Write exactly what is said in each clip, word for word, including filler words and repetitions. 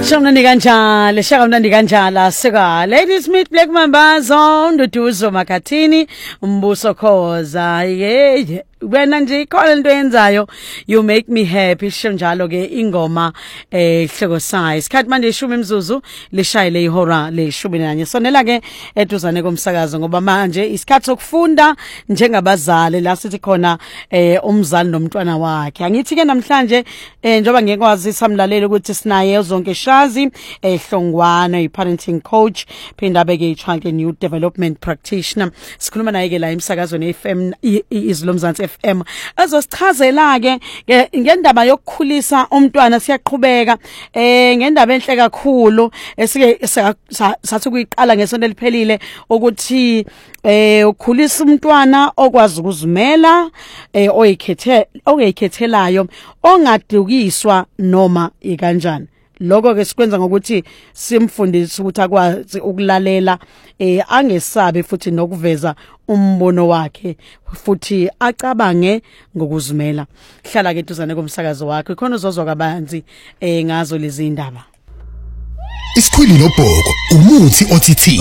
Shonani kanjalo, shakamnandi kanjalo sika. Ladies meet Black Mambazo, Nduduzo Makhathini, Mbuso Khoza. Yeah. Wena nje ikhona into yenzayo you make me happy sho njalo ke ingoma eh hloko sayi isikhathi manje ishumi imzuzu lishayile ihora leshumi nanye sonela ke eduzane komsakazo ngoba manje isikhathi sokufunda njengabazali la sithi khona eh umzali nomntwana wakhe angithi ke namhlanje eh njoba ngekwazi samlaleli ukuthi sinaye zonke shazi eh Hlongwana i parenting coach phinda beke i child and youth development practitioner sikhuluma naye ke la emsakazweni F M izilomzansi F M azosichazela ke ngendaba yokukhulisa umntwana siyaqhubeka eh ngendaba enhle kakhulu esike sathi kuyiqala ngesonto eliphelile ukuthi eh ukhulisa umntwana okwazi ukuzimela eh oyikhethe oyikhethelayo ongadukiswa noma ikanjani lokho ke sikwenza ngokuthi simfundise ukuthi akwazi ukulalela eh angesabe futhi nokuveza umbono wakhe futhi acabange ngokuzimela hlala ke duzane komsakazo wakhe khona uzozwa kabanzi eh ngazo lezi indaba Isikhwili nobhoko umuthi othi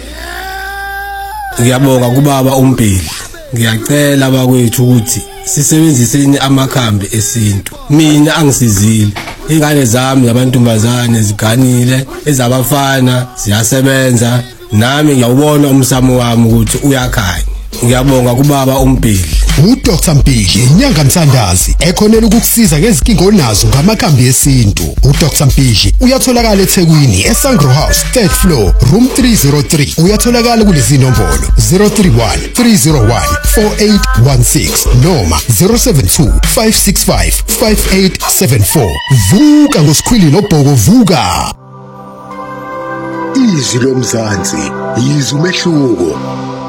Ngiyabonga kubaba uMbhili ngiyacela bakwethu ukuthi sisebenziseni amakhambi esintu mina angisizile ingane zami yabantombazane ziganile ezabafana ziyasebenza nami ngiyawubona umsamo wami ukuthi uyakhanya ngiyabonga kubaba uMbhili uDoctor Mpili inyanga Mthandazi ekhonela ukukusiza ngezinkinga onazo ngamakhambi esintu uDoctor Mpili uyatholakala eThekwini eSangro House third floor room three oh three uyatholakala kulezi nombolo zero three one three oh one four eight one six noma zero seven two five six five five eight seven four vuka ngosikhwili nobhoko vuka Izwi lomzansi izwi umehluko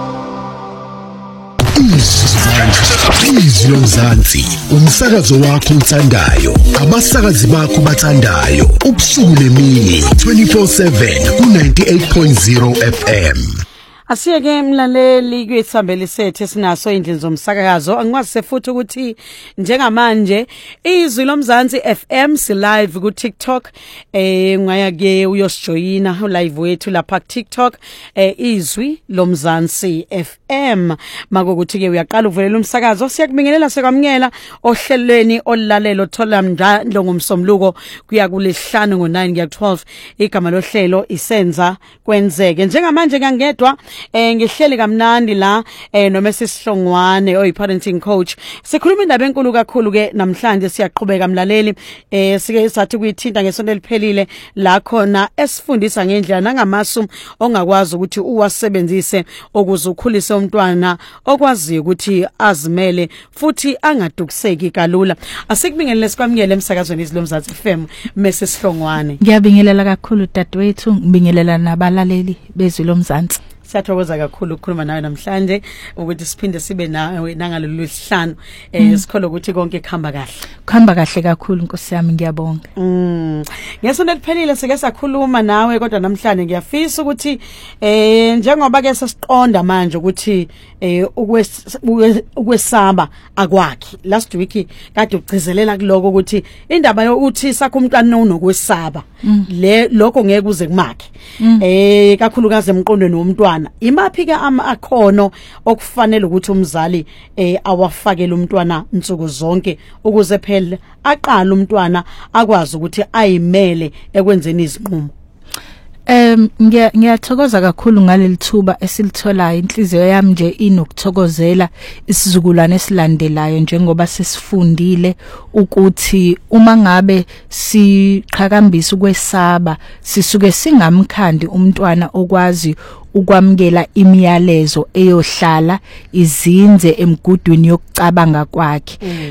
Izwi lomzansi umsakazo wakho uthandayo abasakazi bakho bathandayo ubusuku nemini twenty-four seven ku ninety-eight point zero F M Asiyeke mlaleli kwesambeli sethu sinaso indlela zomsakazo angikwazi futhi ukuthi njengamanje izwi lomzansi F M si live ku TikTok eh ngaya ke uyosijoyina live wethu lapha ku TikTok eh izwi lomzansi F M makokuthi ke uyaqala uvulela umsakazo siyakubingelela sekwamngela ohlelweni olalelo thola mndlo ngomsomluko kuya kulesihlanu ngo nine kuya twelve igama lohlelo isenza kwenzeke njengamanje ngangedwa eh ngihleli kamnandi la eh noma sisihlongwane oyi parenting coach sikhuluma indaba enkulu kakhulu ke namhlanje siyaqhubeka mlaleli eh sike sathi kuyithinta ngesonto eliphelile la khona esifundisa ngendlela nangamasu ongakwazi ukuthi uwasebenzise ukuze ukhulise umntwana okwazi ukuthi azimele futhi angadukiseki kalula asikubingelele sikwamngele emsakazweni izilomzansi F M mase sihlongwane ngiyabingelela kakhulu dadewethu ngibingelela nabalaleli bezilomzansi Siyathokoza kakhulu ukukhuluma nawe namhlanje ukuthi siphinde sibe nawe nangalolu sihlanu eh sikholwa ukuthi konke kuhamba kahle. Kuhamba kahle kakhulu Nkosi yami ngiyabonga. Mm. Ngesonto eliphelile sike sakhuluma nawe kodwa namhlanje ngiyafisa ukuthi eh njengoba ke sesiqonda manje ukuthi eh ukwesaba akwakhe. Last week kade ugcizelela kuloko ukuthi indaba yokuthi sakho umntwana unokwesaba. Le lokho ngeke uze kumakhe. Eh kakhulukazi emqondweni womntwana imaphi ke ama akhono okufanele ukuthi umzali eh awafakele umntwana insuku zonke ukuze phela aqala umntwana akwazi ukuthi ayimele ekwenzeni izinqumo. Em ngiyathokoza kakhulu ngaleli thuba esilitholayo inhliziyo yami nje inokuthokozela isizukulwane esilandelayo njengoba sesifundile ukuthi uma ngabe siqhakambisa ukwesaba sisuke singamkhandi umntwana okwazi ukwamkela imiyalezo eyohlala izinze emgudwini yokucabanga kwakhe